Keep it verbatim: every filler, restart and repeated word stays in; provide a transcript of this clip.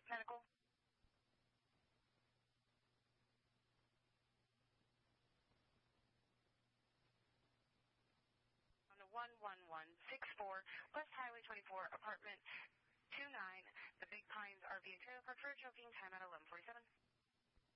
Medical. On the one one one six four West Highway twenty-four, apartment two nine, the Big Pines R V and Trailer Park, for a joking time at eleven forty-seven.